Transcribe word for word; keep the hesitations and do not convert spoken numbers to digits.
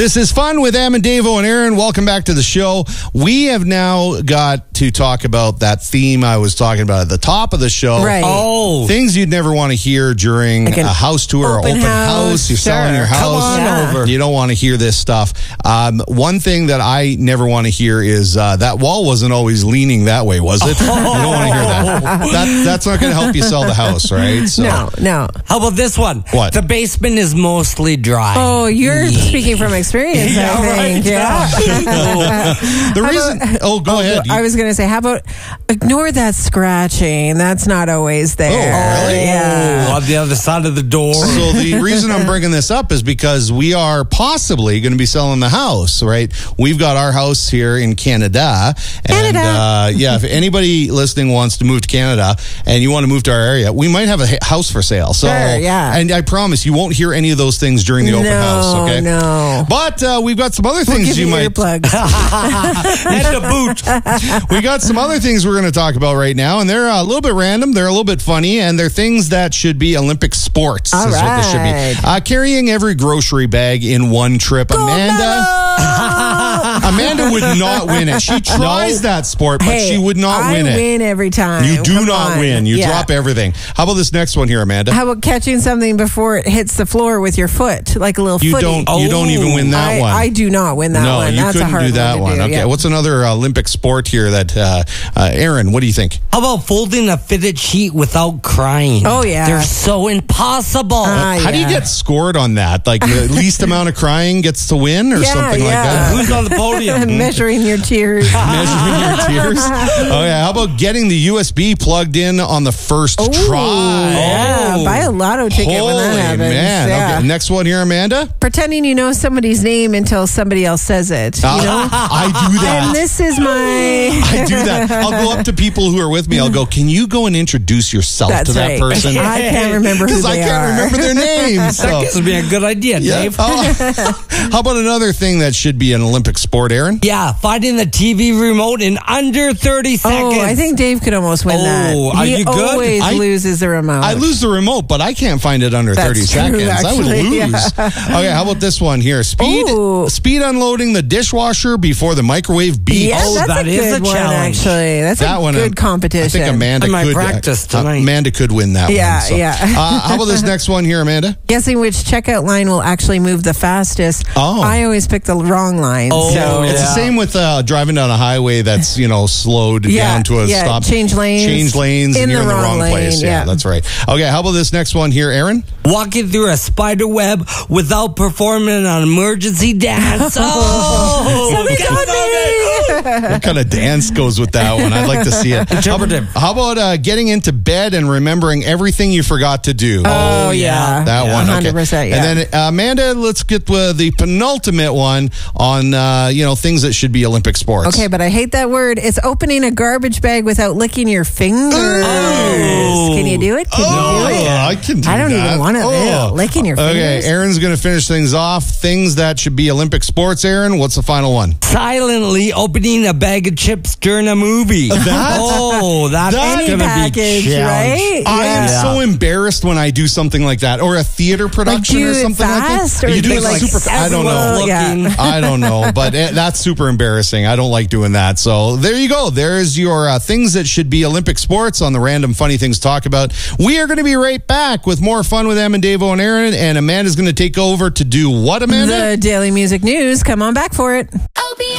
This is Fun with Em and Davo and Aaron. Welcome back to the show. We have now got to talk about that theme I was talking about at the top of the show. Right. Oh. Things you'd never want to hear during Like a an house tour or open open house. house. You're Sure. selling your house. Come on Yeah. over. You don't want to hear this stuff. Um, one thing that I never want to hear is uh, that wall wasn't always leaning that way, was it? You don't want to hear that. that. That's not going to help you sell the house, right? So, No, no. How about this one? What? The basement is mostly dry. Oh, you're speaking from experience, Yeah, I think. right. Yeah. The reason. Oh, go ahead. I was going to say, how about ignore that scratching? That's not always there. Oh, really? Yeah. Oh, on the other side of the door. So the reason I'm bringing this up is because we are possibly going to be selling the house, right? We've got our house here in Canada. And, Canada. Uh, yeah, if anybody listening wants to move to Canada and you want to move to our area, we might have a ha- house for sale. So, Sure, yeah. And I promise you won't hear any of those things during the open No, house, okay? no. But uh, we've got some other We'll things give you you might... earplugs. Need a boot. We got some other things we're going to talk about right now, and they're a little bit random, they're a little bit funny, and they're things that should be Olympic sports. All is what this should right. be. Uh, carrying every grocery bag in one trip. Amanda... Amanda would not win it. She tries that sport, but Hey, she would not I win it. win every time. You do Come not on. win. You Yeah. drop everything. How about this next one here, Amanda? How about catching something before it hits the floor with your foot, like a little You footy? don't. You don't even win that I, one. I do not win that no, one. you That's couldn't a hard do that one. one. To do, Okay, yeah. what's another Olympic sport here that, uh, uh, Aaron, what do you think? How about folding a fitted sheet without crying? Oh, yeah. They're so impossible. Ah, How do you yeah. get scored on that? Like the least amount of crying gets to win or Yeah, something like yeah. that? Who's on the podium? Measuring your tears. Measuring your tears. Oh, yeah. How about getting the U S B plugged in on the first Ooh, try? Yeah, Oh. buy a lotto ticket Holy when that happens. man. Yeah. Okay, next one here, Amanda. Pretending you know somebody's name until somebody else says it. You Uh, know? I do that. And this is my. I do that. I'll go up to people who are with me. I'll go, can you go and introduce yourself That's to that right. person? I can't remember who Because I they can't are. remember their names. That So. gives me a good idea, Yeah. Dave. Oh. How about another thing that should be an Olympic sport, Aaron? Yeah, finding the T V remote in under thirty seconds. Oh, I think Dave could almost win that. Oh, are he you good? always I- loses the remote. I lose the remote, but I can't find it under That's thirty true, seconds. I would actually, lose. Okay, how about this one here? Speed Ooh. speed unloading the dishwasher before the microwave beeps. Yeah, Oh, that's that a is good a one, challenge. actually. That's That a one, good um, competition. I think Amanda I might could practice uh, tonight. Amanda could win that Yeah, one. so. yeah. uh, how about this next one here, Amanda? Guessing which checkout line will actually move the fastest. Oh. I always pick the wrong line. Oh, so It's the Yeah. same with uh, driving down a highway that's, you know, slowed Yeah, down to a yeah, stop. change lanes. Change lanes In and you're the in the wrong wrong lane, place. Yeah, yeah. that's right. Okay, how about this next one here, Aaron? Walking through a spider web without performing an emergency dance. Oh, Somebody get got on me. What kind of dance goes with that one? I'd like to see it. Interpretive. How about uh, getting into bed and remembering everything you forgot to do? Oh, yeah. That one, okay. one hundred percent, yeah. And then uh, Amanda, let's get uh, the penultimate one on uh, you know things that should be Olympic sports. Okay, but I hate that word. It's opening a garbage bag without licking your fingers. Oh. Can you do it? Can Oh, you do it? I can do I don't that. even want to Oh. licking your fingers. Okay, Aaron's going to finish things off. Things that should be Olympic sports, Aaron. What's the final one? Silently opening a bag of chips during a movie. That- oh, that's that- Any gonna package, be challenge. right? I am Yeah. so embarrassed when I do something like that, or a theater production do or it something fast, like or that. You do do it like super fast. I don't know. everyone's Yeah. looking. I don't know, but it, that's super embarrassing. I don't like doing that. So there you go. There's your uh, things that should be Olympic sports on the Random Funny Things Talk About. We are going to be right back with more fun with Em and Davo and Aaron, and Amanda's going to take over to do what, Amanda? The Daily Music News. Come on back for it.